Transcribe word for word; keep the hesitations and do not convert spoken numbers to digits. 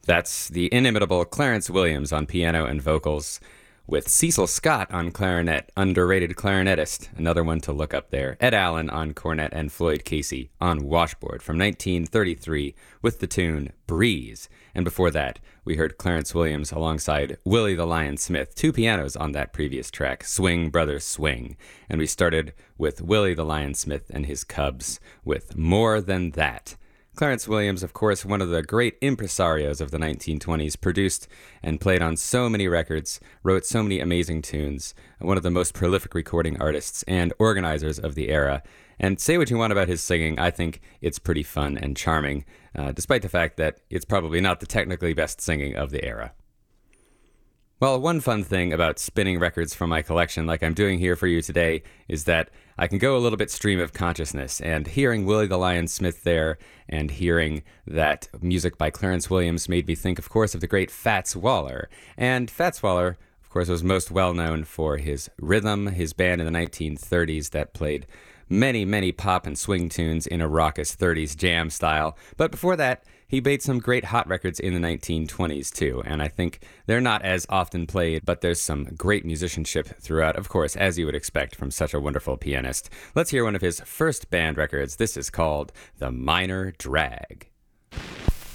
That's the inimitable Clarence Williams on piano and vocals, with Cecil Scott on clarinet, underrated clarinetist, another one to look up there. Ed Allen on cornet and Floyd Casey on washboard from nineteen thirty-three with the tune Breeze. And before that, we heard Clarence Williams alongside Willie the Lion Smith, two pianos on that previous track, Swing Brothers Swing. And we started with Willie the Lion Smith and his Cubs with More Than That. Clarence Williams, of course, one of the great impresarios of the nineteen twenties, produced and played on so many records, wrote so many amazing tunes, one of the most prolific recording artists and organizers of the era. And say what you want about his singing, I think it's pretty fun and charming, uh, despite the fact that it's probably not the technically best singing of the era. Well, one fun thing about spinning records from my collection, like I'm doing here for you today, is that I can go a little bit stream of consciousness, and hearing Willie the Lion Smith there and hearing that music by Clarence Williams made me think, of course, of the great Fats Waller. And Fats Waller, of course, was most well known for his Rhythm, his band in the nineteen thirties that played many, many pop and swing tunes in a raucous thirties jam style. But before that, he made some great hot records in the nineteen twenties, too, and I think they're not as often played, but there's some great musicianship throughout, of course, as you would expect from such a wonderful pianist. Let's hear one of his first band records. This is called The Minor Drag.